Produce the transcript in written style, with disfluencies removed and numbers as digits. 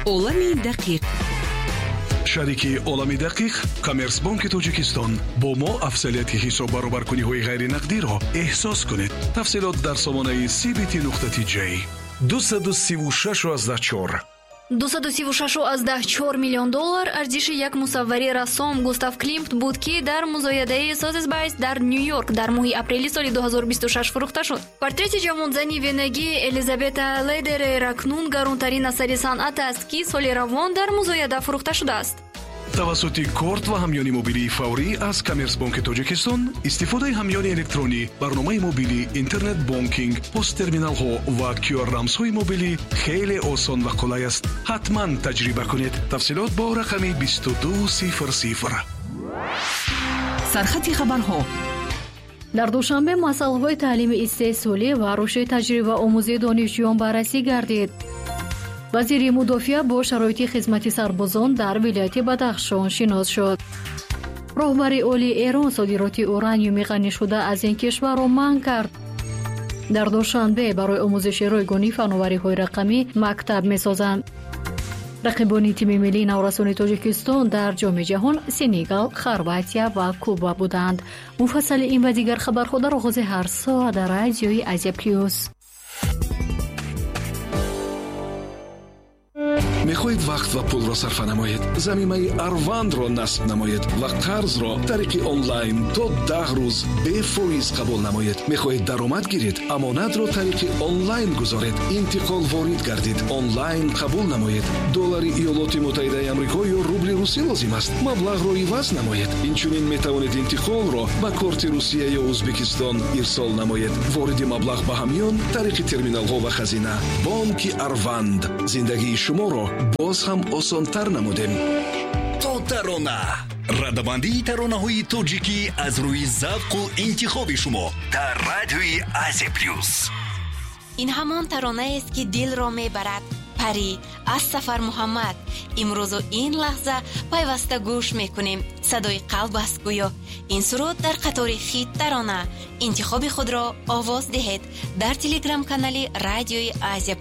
عالم دقیق. شریک عالم دقیق کامرسبانک تاجیکستان با ما افضلیت حساب برابرکنی‌های غیر نقدی را احساس کنید. تفصیلات در سامانه cbt.j 236.4 $236.4 миллион арзиши як мусаввари рассом Густав Климт буд ки дар музоядаи Созесбайс дар Нью-Йорк дар моҳи апрели соли 2026 фурӯхта шуд. Портрети ҷавонзани венагии Элизабета Лейдерер акнун гаронтарин асари санъат аст ки соли равон дар музояда фурӯхта шудааст. тавассути корт ва ҳамёни мобилии фаврӣ аз Коммерсбанки Тоҷикистон истифодаи ҳамёни электронӣ, барномаи мобилӣ, интернет бонкинг, посттерминалҳо ва QR-рамзҳои мобилӣ хеле осон ва қулай аст. ҳатман таҷриба кунед. тафсилот бо рақами 2200. سرخط خبرها. در دوشنبه مسائل تعلیم استحصالی و رشد تجربه آموزی دانشجویان بررسی گردید. وزیر مدافع با شرایط خدمت سربازان در ولایت بدخشان شناس شد. رهبر عالی ایران صادرات اورانیوم غنی شده از این کشور را منع کرد. در دوشنبه برای آموزش رایگانی فناوری‌های رقمی مکتب می‌سازند. رقیبان تیم ملی نورسان تاجیکستان در جام جهان سنگال، خرواتیا و کوبا بودند. مفصل این و دیگر خبرها در آغاز هر ساعت در رادیوی آسیا پلیوس. میخواهید وقت و پول را صرف نمایید، ضمیمه اروند را نصب نمایید و قرض را طریق آنلاین تا 10 روز به فایز قبول نمایید. میخواهید درآمد گیرید، امانت را طریق آنلاین گذارید، انتقال وارد گردید، آنلاین قبول نمایید. دلار ایالات متحده آمریکا یا روبل روسی لازم است، مبلغ را عوض نمایید. اینچنین میتوانید انتقال را با کارت روسیه یا ازبکستان ارسال نمایید. وارد مبلغ به همیان طریق ترمینال ها و خزینه. بانک اروند زندگی شما را باز هم آسان‌تر نمودیم. تو ترانه ردبندی ترانه های تاجیکی از روی ذوق و انتخاب شما در رادیوی آسیا پلیوس. این همان ترانه است که دل را میبرد. پری از سفر محمد. امروز و این لحظه پیوسته گوش میکنیم. صدای قلب است گویا. این سرود در قطار خیت ترانه. انتخاب خود را آواز دهید در تلگرام کانال رادیوی آسیا